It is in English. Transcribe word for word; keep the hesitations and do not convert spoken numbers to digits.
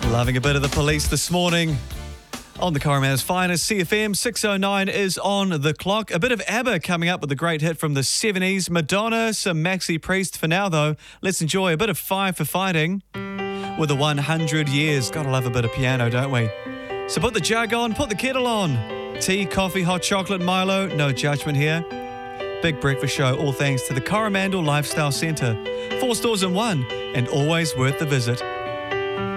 Loving a bit of the Police this morning. On the Coroman's finest, C F M six oh nine is on the clock. A bit of ABBA coming up with a great hit from the seventies. Madonna, some Maxi Priest. For now, though, let's enjoy a bit of Five for Fighting with the one hundred years. Gotta love a bit of piano, don't we? So put the jug on, put the kettle on. Tea, coffee, hot chocolate, Milo, no judgment here. Big breakfast show, all thanks to the Coromandel Lifestyle Centre. Four stores in one, and always worth the visit.